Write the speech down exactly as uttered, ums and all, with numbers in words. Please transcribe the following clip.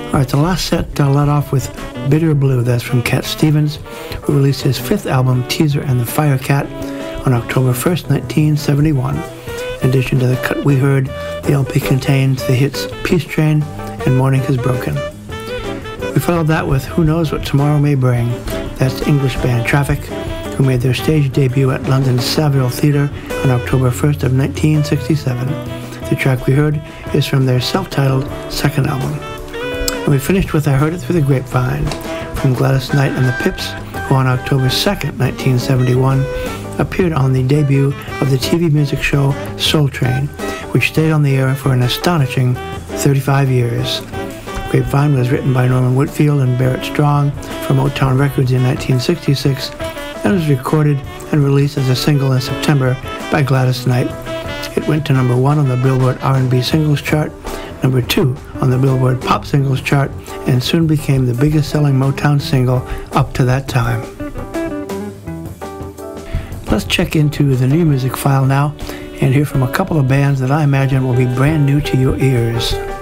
All right, the last set uh, led off with Bitter Blue. That's from Cat Stevens, who released his fifth album, Teaser and the Firecat, on October first, nineteen seventy-one. In addition to the cut we heard, the L P contains the hits Peace Train and Morning Has Broken. We followed that with Who Knows What Tomorrow May Bring. That's English band Traffic, who made their stage debut at London's Savile Theatre on October first of nineteen sixty-seven. The track we heard is from their self-titled second album. And we finished with I Heard It Through the Grapevine from Gladys Knight and the Pips, who on October second, nineteen seventy-one, appeared on the debut of the T V music show Soul Train, which stayed on the air for an astonishing thirty-five years. Grapevine was written by Norman Whitfield and Barrett Strong for Motown Records in nineteen sixty-six and was recorded and released as a single in September by Gladys Knight. It went to number one on the Billboard R and B Singles Chart, number two on the Billboard Pop Singles Chart, and soon became the biggest-selling Motown single up to that time. Let's check into the new music file now and hear from a couple of bands that I imagine will be brand new to your ears.